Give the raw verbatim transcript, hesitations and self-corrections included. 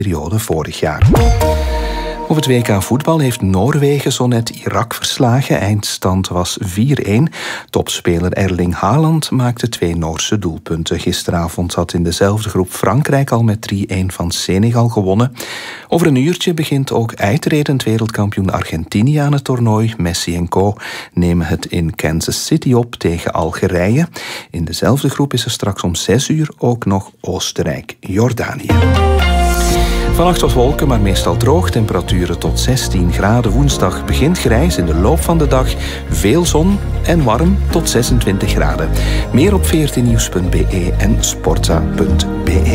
periode vorig jaar. Op het W K voetbal heeft Noorwegen zo net Irak verslagen. Eindstand was vier-een. Topspeler Erling Haaland maakte twee Noorse doelpunten. Gisteravond had in dezelfde groep Frankrijk al met drie-een van Senegal gewonnen. Over een uurtje begint ook uitredend wereldkampioen Argentinië aan het toernooi. Messi en co. nemen het in Kansas City op tegen Algerije. In dezelfde groep is er straks om zes uur ook nog Oostenrijk-Jordanië. Vannacht wat wolken, maar meestal droog. Temperaturen tot zestien graden. Woensdag begint grijs. In de loop van de dag veel zon en warm tot zesentwintig graden. Meer op veertien nieuws punt be en sportza punt be.